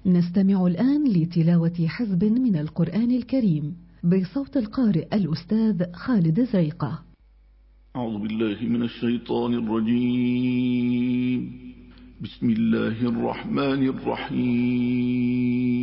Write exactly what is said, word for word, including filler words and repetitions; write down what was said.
نستمع الآن لتلاوة حزب من القرآن الكريم بصوت القارئ الأستاذ خالد زريقة. أعوذ بالله من الشيطان الرجيم. بسم الله الرحمن الرحيم.